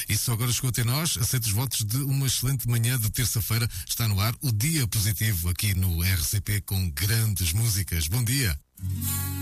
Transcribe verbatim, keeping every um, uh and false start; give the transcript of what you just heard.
Isso agora chegou até nós. Aceito os votos de uma excelente manhã de terça-feira. Está no ar o Dia Positivo aqui no R C P com grandes músicas. Bom dia.